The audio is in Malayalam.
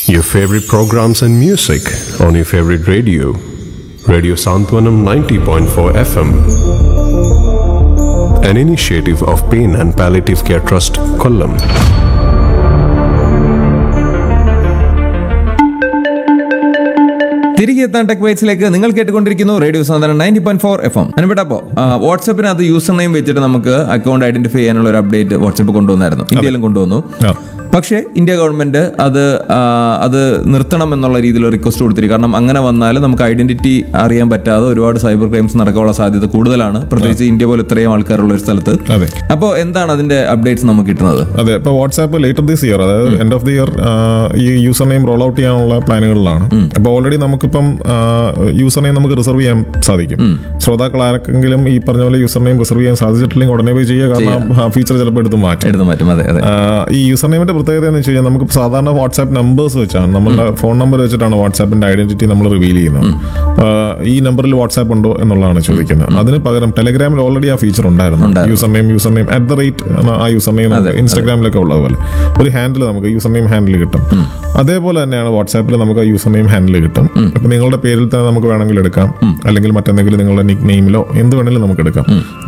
Your favorite programs and music on your favorite radio. Radio Santwanam 90.4 FM. An initiative of Pain and Palliative Care Trust, Kollam. തിരികെ എത്താൻ ടെക് വൈറ്റ്സിലേക്ക് നിങ്ങൾ കേട്ടുകൊണ്ടിരിക്കുന്നു റേഡിയോ സാന്ത്വനം 90.4 FM. അനുപെട്ടപ്പോ വാട്സാപ്പിനകത്ത് യൂസർ നെയിം വെച്ചിട്ട് നമുക്ക് അക്കൗണ്ട് ഐഡന്റിഫൈ ചെയ്യാനുള്ള ഒരു അപ്ഡേറ്റ് വാട്സാപ്പ് കൊണ്ടുവന്നായിരുന്നു, ഇന്ത്യയിലും കൊണ്ടുവന്നു. പക്ഷേ ഇന്ത്യ ഗവൺമെന്റ് അത് നിർത്തണം എന്നുള്ള രീതിയിൽ റിക്വസ്റ്റ് കൊടുത്തിരിക്കും. കാരണം അങ്ങനെ വന്നാൽ നമുക്ക് ഐഡന്റിറ്റി അറിയാൻ പറ്റാതെ ഒരുപാട് സൈബർ ക്രൈംസ് നടക്കാനുള്ള സാധ്യത കൂടുതലാണ്, പ്രത്യേകിച്ച് ഇന്ത്യ പോലെ ഇത്രയും ആൾക്കാരുള്ള ഒരു സ്ഥലത്ത്. അപ്പോൾ എന്താണ് അതിന്റെ അപ്ഡേറ്റ്സ് നമുക്ക് കിട്ടുന്നത്? അതെ, ഇപ്പോൾ വാട്സാപ്പ് ലേറ്റർ ദിസ് ഇയർ, അതായത് എൻഡ് ഓഫ് ദി ഇയർ ഈ യൂസർ നെയിം റോൾ ഔട്ട് ചെയ്യാനുള്ള പ്ലാനുകളിലാണ്. അപ്പോൾ ഓൾറെഡി നമുക്കിപ്പം യൂസർ നെയിം നമുക്ക് റിസർവ് ചെയ്യാൻ സാധിക്കും. ശ്രോതാക്കൾ ആർക്കെങ്കിലും ഈ പറഞ്ഞ പോലെ യൂസർ നെയിം റിസർവ് ചെയ്യാൻ സാധിച്ചിട്ടില്ലെങ്കിൽ ഉടനെ പോയി ചെയ്യുക, കാരണം ഫീച്ചർ ചിലപ്പോൾ എടുത്ത് മാറ്റും. ഈ യൂസർ നെയിമിന്റെ പ്രത്യേകത എന്ന് വെച്ച് കഴിഞ്ഞാൽ നമുക്ക് സാധാരണ വാട്സാപ്പ് നമ്പേഴ്സ് വെച്ചാണ്, നമ്മുടെ ഫോൺ നമ്പർ വെച്ചിട്ടാണ് വാട്സാപ്പിന്റെ ഐഡന്റിറ്റി നമ്മൾ റിവീൽ ചെയ്യുന്നത്. ഈ നമ്പറിൽ വാട്സാപ്പ് ഉണ്ടോ എന്നുള്ളതാണ് ചോദിക്കുന്നത്. അതിന് പകരം ടെലഗ്രാമിൽ ഓൾറെഡി ആ ഫീച്ചർ ഉണ്ടായിരുന്നു. യൂസർ നെയിം @ ആ യൂസർ നെയിം ഇൻസ്റ്റാഗ്രാമിലൊക്കെ ഉള്ളതുപോലെ ഒരു ഹാൻഡിൽ നമുക്ക് യൂസർ നെയിം ഹാൻഡിൽ കിട്ടും. അതേപോലെ തന്നെയാണ് വാട്സാപ്പിൽ നമുക്ക് യൂസർ നെയിം ഹാൻഡിൽ കിട്ടും. ഇപ്പൊ നിങ്ങളുടെ പേരിൽ തന്നെ നമുക്ക് വേണമെങ്കിൽ എടുക്കാം, അല്ലെങ്കിൽ മറ്റെന്തെങ്കിലും നിങ്ങളുടെ നിക് നെയിമിലോ എന്ത് വേണമെങ്കിലും നമുക്ക് എടുക്കാം.